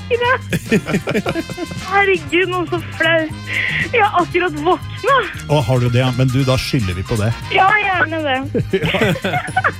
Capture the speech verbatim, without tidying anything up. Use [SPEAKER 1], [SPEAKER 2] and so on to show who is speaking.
[SPEAKER 1] vakne. Herregud, noe så flaut. Jeg har akkurat våknet.
[SPEAKER 2] Å, har du det? Men du, da skylder vi på det.
[SPEAKER 1] Ja, gjerne det.
[SPEAKER 2] Ja.